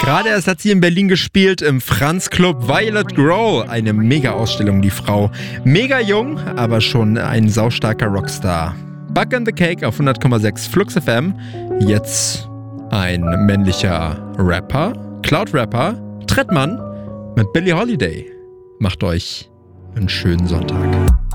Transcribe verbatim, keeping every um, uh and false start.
Gerade erst hat sie in Berlin gespielt, im Franz Club Violet Grow. Eine Mega-Ausstellung, die Frau. Mega jung, aber schon ein saustarker Rockstar. Bug and the Cake auf hundert Komma sechs Flux F M. Jetzt ein männlicher Rapper, Cloud-Rapper, Trettmann mit Billie Holiday. Macht euch einen schönen Sonntag.